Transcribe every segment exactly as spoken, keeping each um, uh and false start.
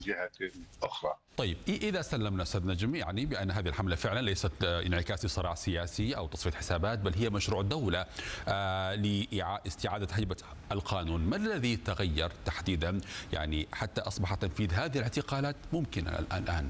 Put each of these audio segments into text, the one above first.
جهة أخرى. طيب إذا سلمنا أستاذ نجم يعني بأن هذه الحملة فعلا ليست انعكاس لصراع سياسي أو تصفية حسابات، بل هي مشروع دولة لاستعادة هيبة القانون، ما الذي تغير تحديدا يعني حتى أصبح تنفيذ هذه الاعتقالات ممكنا الآن؟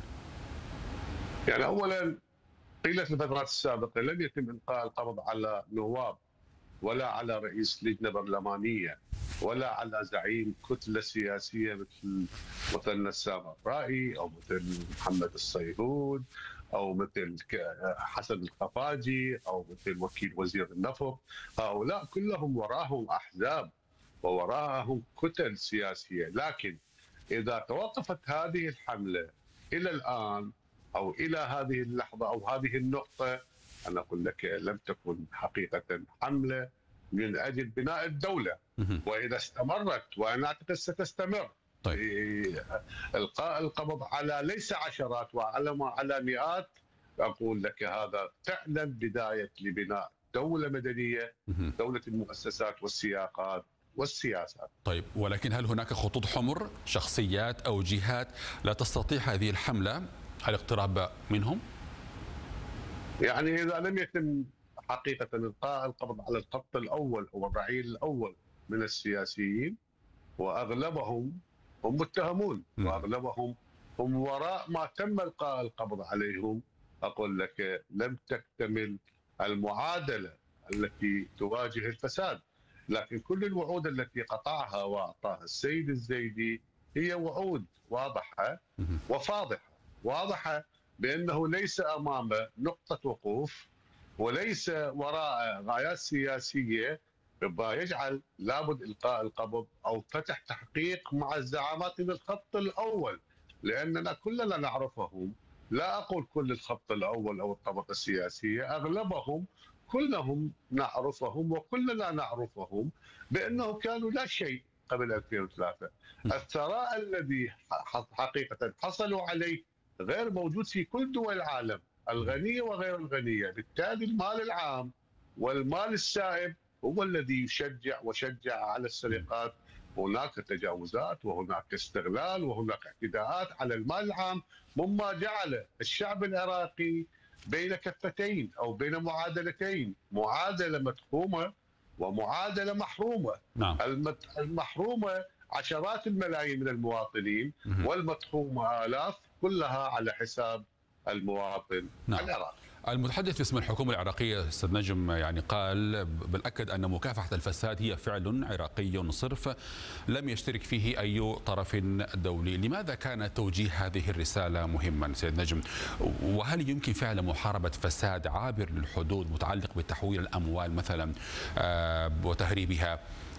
يعني أولا طيلة الفترات السابقة لم يتم إلقاء القبض على نواب ولا على رئيس لجنة برلمانية ولا على زعيم كتلة سياسية مثل مثلنا السامر رائي أو مثل محمد الصيهود أو مثل حسن الخفاجي أو مثل وكيل وزير النفط. هؤلاء كلهم وراهم أحزاب ووراهم كتل سياسية، لكن إذا توقفت هذه الحملة إلى الآن أو إلى هذه اللحظة أو هذه النقطة، أنا أقول لك لم تكن حقيقة حملة من أجل بناء الدولة. وإذا استمرت، وأنا أعتقد ستستمر، طيب. إلقاء القبض على ليس عشرات وعلى على مئات، أقول لك هذا فعلا بداية لبناء دولة مدنية، دولة المؤسسات والسياقات والسياسات. طيب، ولكن هل هناك خطوط حمر، شخصيات أو جهات لا تستطيع هذه الحملة الاقتراب منهم؟ يعني إذا لم يتم حقيقة إلقاء القبض على الخط الأول هو الرعيل الأول من السياسيين، وأغلبهم هم متهمون وأغلبهم هم وراء ما تم إلقاء القبض عليهم، أقول لك لم تكتمل المعادلة التي تواجه الفساد. لكن كل الوعود التي قطعها وأعطاها السيد الزيدي هي وعود واضحة وفاضحة، واضحة بأنه ليس أمامه نقطة وقوف وليس وراء غايات سياسية يجعل لابد إلقاء القبض أو فتح تحقيق مع الزعامات من الخط الأول، لأننا كلنا نعرفهم. لا أقول كل الخط الأول أو الطبقة السياسية، أغلبهم كلهم نعرفهم وكلنا نعرفهم بأنه كانوا لا شيء قبل ألفين وثلاثة. الثراء الذي حقيقة حصلوا عليه غير موجود في كل دول العالم، الغنية وغير الغنية. بالتالي المال العام والمال السائب هو الذي يشجع وشجع على السرقات. هناك تجاوزات وهناك استغلال وهناك اعتداءات على المال العام، مما جعل الشعب العراقي بين كفتين أو بين معادلتين، معادلة مدخومة ومعادلة محرومة. نعم. المحرومة عشرات الملايين من المواطنين والمدخومة آلاف، كلها على حساب المواطن. نعم. العراقي. المتحدث باسم الحكومة العراقية أستاذ نجم يعني قال بالأكد أن مكافحة الفساد هي فعل عراقي صرف لم يشترك فيه أي طرف دولي. لماذا كان توجيه هذه الرسالة مهما سيد نجم؟ وهل يمكن فعلا محاربة فساد عابر للحدود متعلق بتحويل الأموال مثلا وتهريبها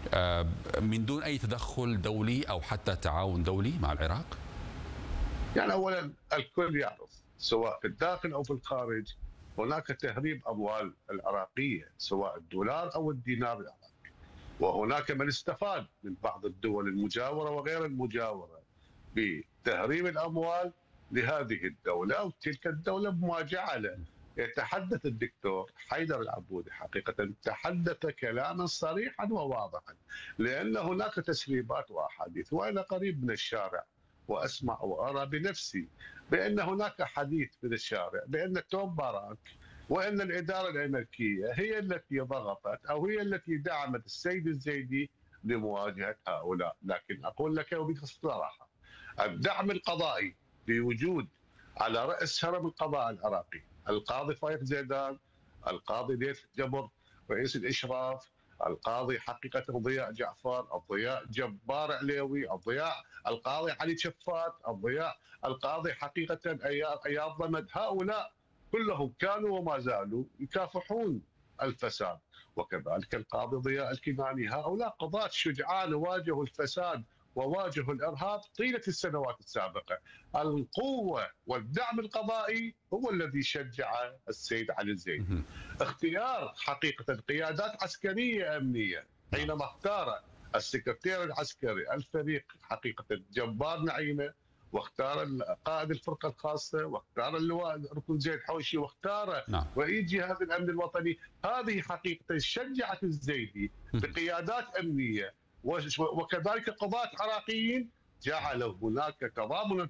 من دون أي تدخل دولي أو حتى تعاون دولي مع العراق؟ يعني أولا الكل يعرف سواء في الداخل أو في الخارج هناك تهريب أموال العراقية، سواء الدولار أو الدينار العراقي، وهناك من استفاد من بعض الدول المجاورة وغير المجاورة بتهريب الأموال لهذه الدولة أو تلك الدولة، بما جعل يتحدث الدكتور حيدر العبودي حقيقة تحدث كلاما صريحا وواضحا، لأن هناك تسريبات وأحاديث، وأنا قريب من الشارع وأسمع وأرى بنفسي بأن هناك حديث من الشارع بأن توم باراك وأن الإدارة الأمريكية هي التي ضغطت أو هي التي دعمت السيد الزيدي لمواجهة هؤلاء. لكن أقول لك وبصراحة الدعم القضائي بوجود على رأس هرم القضاء العراقي القاضي فايق زيدان، القاضي ليث جبر رئيس الإشراف، القاضي حقيقة ضياء جعفر، الضياء جبار عليوي، الضياء القاضي علي شفات، الضياء القاضي حقيقة أياض ضمد، هؤلاء كلهم كانوا وما زالوا يكافحون الفساد. وكذلك القاضي ضياء الكناني، هؤلاء قضاة شجعان واجهوا الفساد وواجهوا الإرهاب طيلة السنوات السابقة. القوة والدعم القضائي هو الذي شجع السيد علي الزيدي. اختيار حقيقة قيادات عسكرية أمنية حينما اختار السكرتير العسكري الفريق حقيقة جبار نعيمة، واختار قائد الفرقة الخاصة، واختار اللواء ركن زيد حوشي، واختار نعم. رئيس جهاز الأمن الوطني. هذه حقيقة شجعت الزيدي بقيادات أمنية وكذلك قضاة عراقيين، جعل هناك تضامنا